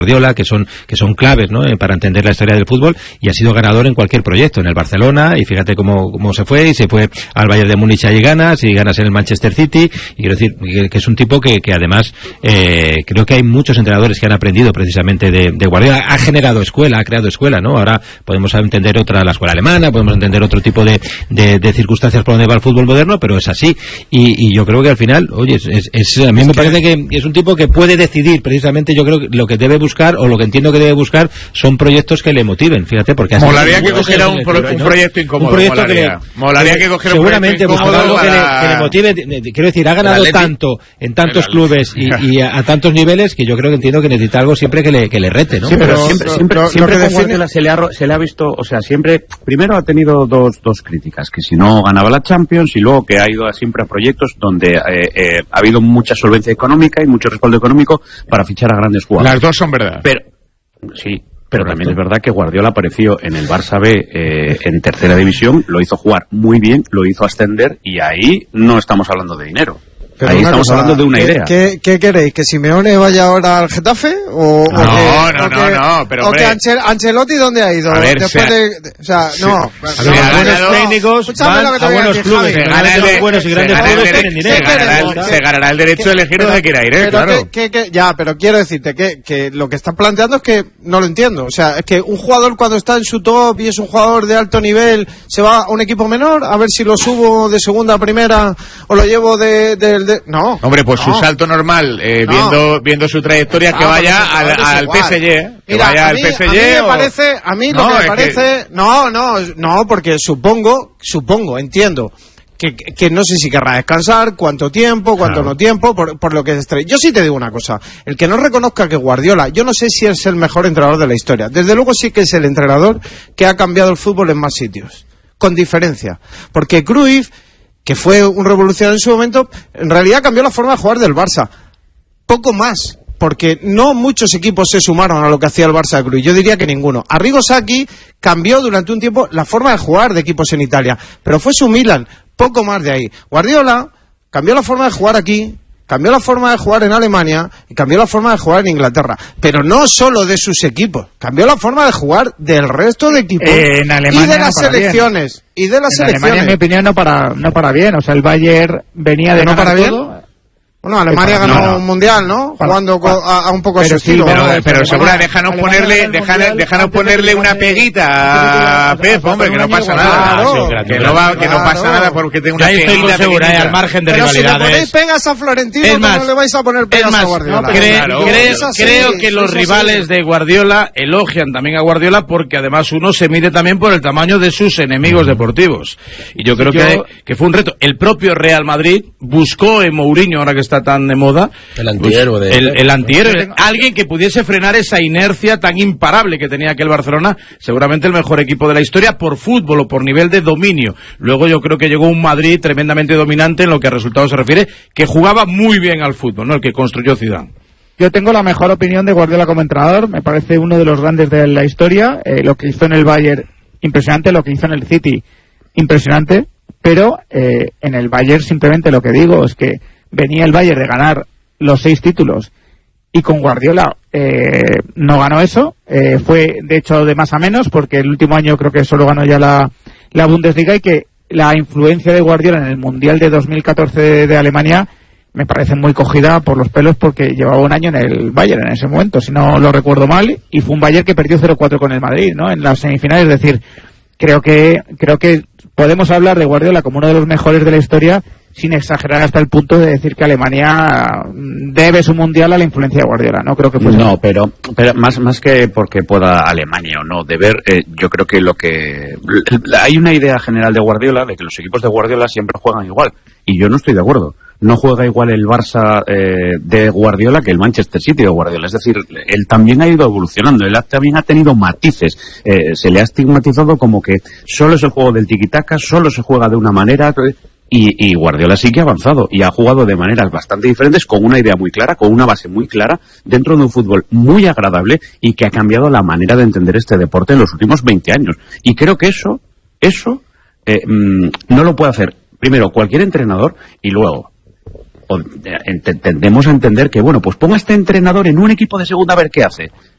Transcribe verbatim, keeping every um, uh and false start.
Guardiola, que son que son claves, ¿no?, para entender la historia del fútbol, y ha sido ganador en cualquier proyecto, en el Barcelona, y fíjate cómo, cómo se fue, y se fue al Bayern de Múnich y ganas, y ganas en el Manchester City, y quiero decir que, que es un tipo que, que además eh, creo que hay muchos entrenadores que han aprendido precisamente de, de Guardiola. Ha generado escuela, ha creado escuela, ¿no? Ahora podemos entender otra, la escuela alemana, podemos entender otro tipo de, de, de circunstancias por donde va el fútbol moderno, pero es así, y, y yo creo que al final, oye, es, es, es a mí me parece que es un tipo que puede decidir, precisamente yo creo que lo que debe buscar, o lo que entiendo que debe buscar, son proyectos que le motiven, fíjate, porque molaría que cogiera un, pro, un proyecto incómodo, un proyecto molaría. que le, molaría que cogiera seguramente un proyecto algo para... que, le, que le motive, quiero decir, ha ganado tanto en tantos clubes y, y a, a tantos niveles que yo creo que entiendo que necesita algo siempre que le, que le rete, ¿no? Sí, pero, pero siempre, lo, siempre, lo, siempre lo que con define... Guardiola se le, ha, se le ha visto, o sea, siempre, primero ha tenido dos, dos críticas, que si no ganaba la Champions, y luego que ha ido a, siempre a proyectos donde eh, eh, ha habido mucha solvencia económica y mucho respaldo económico para fichar a grandes jugadores. Las dos son verdad. Pero, sí, pero también es verdad que Guardiola apareció en el Barça B eh, en tercera división, lo hizo jugar muy bien, lo hizo ascender, y ahí no estamos hablando de dinero. Pero ahí estamos cosa, hablando de una ¿qué, idea. ¿qué, ¿Qué queréis? ¿Que Simeone vaya ahora al Getafe? ¿O, no, o que, no, o no, que, no, pero ¿O hombre, que Anchel, Ancelotti dónde ha ido? A ver, Después sea, de, de, o sea, sí, no. sí, no, no, buenos no, técnicos van a buenos clubes, se gana el, buenos y grandes se clubes gana el, tienen dinero. se ganará el, se ganará el derecho de elegir donde quiera ir, ¿eh? Pero Claro. que, que, que, ya, pero quiero decirte que, que lo que estás planteando es que no lo entiendo. O sea, es que un jugador cuando está en su top y es un jugador de alto nivel, se va a un equipo menor a ver si lo subo de segunda a primera o lo llevo de... de, de... No. Hombre, pues no. su salto normal, eh, No. viendo viendo su trayectoria, que Ah, vaya pues, al, es al igual. P S G, ¿eh? Que Mira, vaya a al mí, P S G a mí me o... parece, a mí No, lo que me es parece, que... no, no, no, porque supongo, supongo, entiendo que, que no sé si querrá descansar, cuánto tiempo, cuánto Claro. no tiempo, por, por lo que es estrella. Yo sí te digo una cosa, el que no reconozca que Guardiola, yo no sé si es el mejor entrenador de la historia, desde luego sí que es el entrenador que ha cambiado el fútbol en más sitios, con diferencia, porque Cruyff, que fue un revolucionario en su momento, en realidad cambió la forma de jugar del Barça, poco más, porque no muchos equipos se sumaron a lo que hacía el Barça de Cruyff, yo diría que ninguno. Arrigo Sacchi cambió durante un tiempo la forma de jugar de equipos en Italia, pero fue su Milan, poco más de ahí. Guardiola cambió la forma de jugar aquí, cambió la forma de jugar en Alemania y cambió la forma de jugar en Inglaterra, pero no solo de sus equipos, cambió la forma de jugar del resto de equipos eh, en Alemania y de no las para selecciones bien. y de las en selecciones. Alemania, en mi opinión, no para no para bien. O sea, el Bayern venía de ¿No ganar para bien? todo. Bueno, Alemania para- ganó no, no. un mundial, ¿no? Para- Jugando para- co- a, a un poco a pero su sí, estilo. Pero, Bueno, pero Alemania- segura, déjanos Alemania ponerle, gana el déjanos, Mundial déjanos antes de ponerle que una gane- peguita a antes de que Pep, hombre, que no gane pasa el nada. Claro, Que no va, que no pasa claro. nada porque tenga una Ya estoy peguita con seguridad, pequeñita. al margen de Pero si le ponéis rivalidades. pegas a Florentino, Es más, no le vais a poner Es pegas a más, Guardiola. cre- Claro. creo, Es así, creo que los es así. rivales de Guardiola elogian también a Guardiola porque además uno se mide también por el tamaño de sus enemigos deportivos. Y yo creo Yo- que, que fue un reto. El propio Real Madrid buscó en Mourinho, ahora que está tan de moda, El antihéroe de... el, el antihéroe, alguien que pudiese frenar esa inercia tan imparable que tenía aquel Barcelona, seguramente el mejor equipo de la historia por fútbol o por nivel de dominio. Luego yo creo que llegó un Madrid tremendamente dominante en lo que a resultados se refiere, que jugaba muy bien al fútbol, ¿no? El que construyó Zidane. Yo tengo la mejor opinión de Guardiola como entrenador. Me parece uno de los grandes de la historia. Eh, lo que hizo en el Bayern, impresionante. Lo que hizo en el City, impresionante. Pero eh, en el Bayern simplemente lo que digo es que venía el Bayern de ganar los seis títulos y con Guardiola eh, no ganó eso. Eh, fue de hecho de más a menos porque el último año creo que solo ganó ya la, la Bundesliga, y que la influencia de Guardiola en el Mundial de dos mil catorce de, de Alemania me parece muy cogida por los pelos porque llevaba un año en el Bayern en ese momento, si no lo recuerdo mal, y fue un Bayern que perdió cero cuatro con el Madrid, ¿no? En las semifinales. Es decir, creo que creo que podemos hablar de Guardiola como uno de los mejores de la historia sin exagerar hasta el punto de decir que Alemania debe su mundial a la influencia de Guardiola. No creo que fuese. No, pero, pero más, más que porque pueda Alemania o no deber, eh, yo creo que lo que... Hay una idea general de Guardiola de que los equipos de Guardiola siempre juegan igual, y yo no estoy de acuerdo. No juega igual el Barça eh, de Guardiola que el Manchester City de Guardiola. Es decir, él también ha ido evolucionando, él también ha tenido matices. Eh, se le ha estigmatizado como que solo es el juego del tiki-taka, solo se juega de una manera... Y, y Guardiola sí que ha avanzado y ha jugado de maneras bastante diferentes, con una idea muy clara, con una base muy clara, dentro de un fútbol muy agradable y que ha cambiado la manera de entender este deporte en los últimos veinte años. Y creo que eso, eso eh, mmm, no lo puede hacer, primero, cualquier entrenador, y luego tendemos a entender que, bueno, pues ponga a este entrenador en un equipo de segunda a ver qué hace.